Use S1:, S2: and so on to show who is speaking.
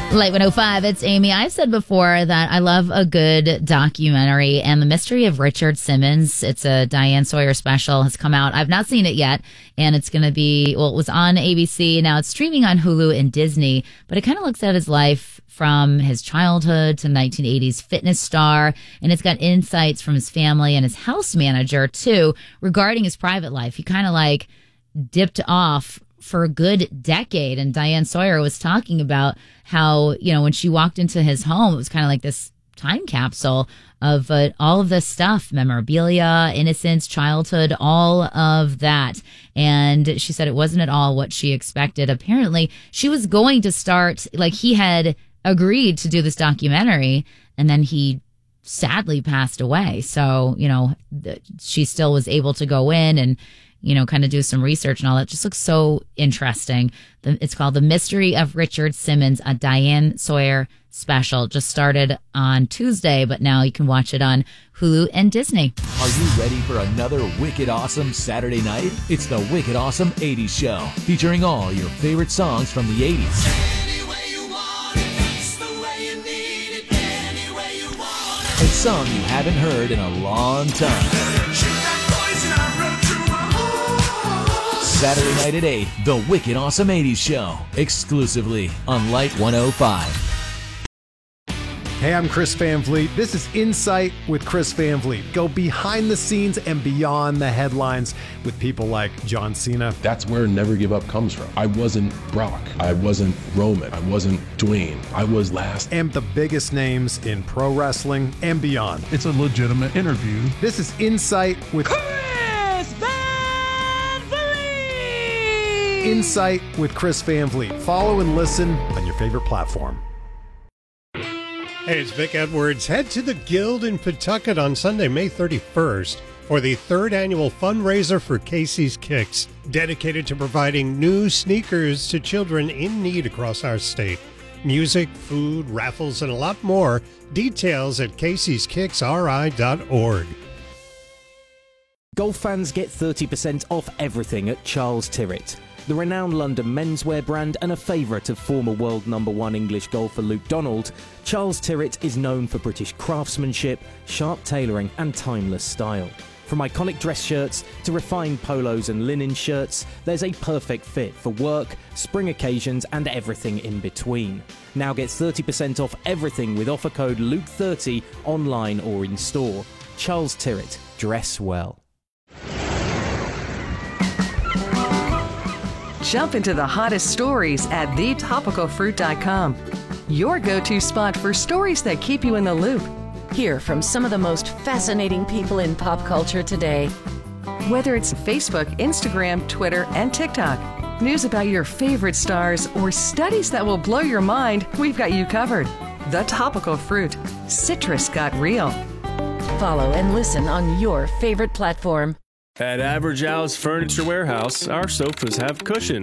S1: Light 105, it's Amy. I've said before that I love a good documentary, and The Mystery of Richard Simmons, it's a Diane Sawyer special, has come out. I've not seen it yet, and it's going to be, well, it was on ABC, now it's streaming on Hulu and Disney, but it kind of looks at his life from his childhood to 1980s fitness star, and it's got insights from his family and his house manager, too, regarding his private life. He kind of like dipped off for a good decade. And Diane Sawyer was talking about how, you know, when she walked into his home, it was kind of like this time capsule of all of this stuff, memorabilia, innocence, childhood, all of that. And she said it wasn't at all what she expected. Apparently, she was going to start, like he had agreed to do this documentary, and then he sadly passed away. So, you know, she still was able to go in and, you know, kind of do some research and all that. Just looks so interesting. It's called The Mystery of Richard Simmons, a Diane Sawyer special. Just started on Tuesday, but now you can watch it on Hulu and Disney.
S2: Are you ready for another wicked awesome Saturday night? It's the Wicked Awesome 80s Show, featuring all your favorite songs from the 80s. A song you haven't heard in a long time. Saturday night at 8, The Wicked Awesome 80s Show, exclusively on Light 105.
S3: Hey, I'm Chris Van Vliet. This is Insight with Chris Van Vliet. Go behind the scenes and beyond the headlines with people like John Cena.
S4: That's where Never Give Up comes from. I wasn't Brock. I wasn't Roman. I wasn't Dwayne. I was last.
S3: And the biggest names in pro wrestling and beyond.
S5: It's a legitimate interview.
S3: This is Insight with Insight with Chris Van Vliet. Follow and listen on your favorite platform.
S6: Hey, it's Vic Edwards. Head to the Guild in Pawtucket on Sunday, May 31st for the third annual fundraiser for Casey's Kicks, dedicated to providing new sneakers to children in need across our state. Music, food, raffles, and a lot more. Details at Casey'sKicksRI.org.
S7: Golf fans get 30% off everything at Charles Tyrrett. The renowned London menswear brand and a favourite of former world #1 English golfer Luke Donald, Charles Tyrrett is known for British craftsmanship, sharp tailoring and timeless style. From iconic dress shirts to refined polos and linen shirts, there's a perfect fit for work, spring occasions and everything in between. Now get 30% off everything with offer code Luke30 online or in store. Charles Tyrrett, dress well.
S8: Jump into the hottest stories at thetopicalfruit.com. Your go-to spot for stories that keep you in the loop.
S9: Hear from some of the most fascinating people in pop culture today.
S8: Whether it's Facebook, Instagram, Twitter, and TikTok, news about your favorite stars, or studies that will blow your mind, we've got you covered. The Topical Fruit. Citrus got real.
S9: Follow and listen on your favorite platform.
S10: At Average Al's Furniture Warehouse, our sofas have cushions.